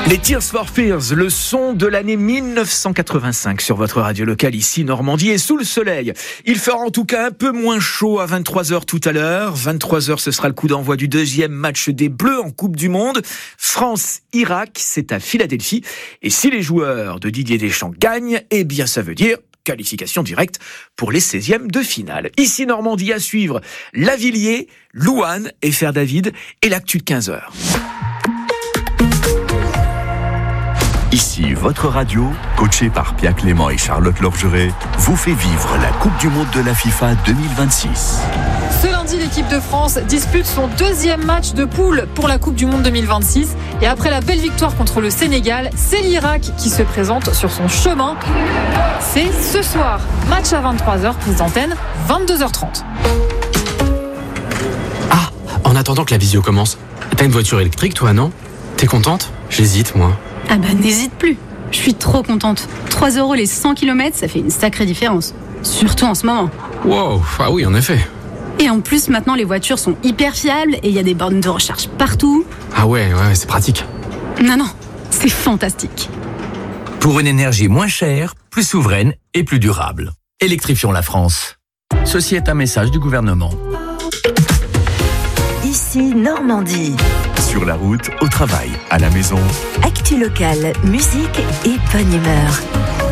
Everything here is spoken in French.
Les Tears for Fears, le son de l'année 1985 sur votre radio locale ici Normandie et sous le soleil. Il fera en tout cas un peu moins chaud à 23h tout à l'heure. 23h, ce sera le coup d'envoi du deuxième match des Bleus en Coupe du Monde. France-Irak, c'est à Philadelphie. Et si les joueurs de Didier Deschamps gagnent, eh bien ça veut dire qualification directe pour les 16e de finale. Ici Normandie à suivre, Lavilliers, Louane et Fer David et l'actu de 15h. Ici, votre radio, coachée par Pia Clément et Charlotte Lorgeret, vous fait vivre la Coupe du Monde de la FIFA 2026. Ce lundi, l'équipe de France dispute son deuxième match de poule pour la Coupe du Monde 2026. Et après la belle victoire contre le Sénégal, c'est l'Irak qui se présente sur son chemin. C'est ce soir, match à 23h, prise d'antenne, 22h30. Ah, en attendant que la visio commence, t'as une voiture électrique toi, non ? T'es contente ? J'hésite, moi. Ah bah n'hésite plus, je suis trop contente. 3 € les 100 km, ça fait une sacrée différence. Surtout en ce moment. Wow, ah oui, en effet. Et en plus, maintenant, les voitures sont hyper fiables et il y a des bornes de recharge partout. Ah ouais, c'est pratique. Non, c'est fantastique. Pour une énergie moins chère, plus souveraine et plus durable. Électrifions la France. Ceci est un message du gouvernement. Ici Normandie. Sur la route, au travail, à la maison. Actu locale, musique et bonne humeur.